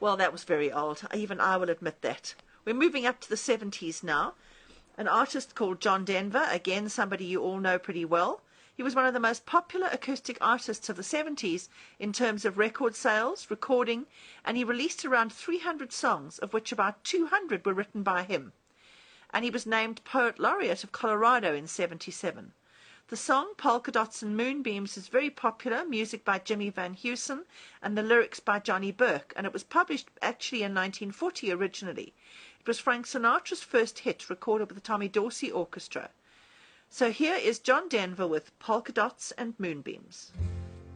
Well, that was very old. Even I will admit that. We're moving up to the 70s now. An artist called John Denver, again, somebody you all know pretty well. He was one of the most popular acoustic artists of the 70s in terms of record sales, recording, and he released around 300 songs, of which about 200 were written by him. And he was named Poet Laureate of Colorado in 77. The song Polka Dots and Moonbeams is very popular, music by Jimmy Van Heusen and the lyrics by Johnny Burke, and it was published actually in 1940 originally. It was Frank Sinatra's first hit, recorded with the Tommy Dorsey Orchestra. So here is John Denver with Polka Dots and Moonbeams.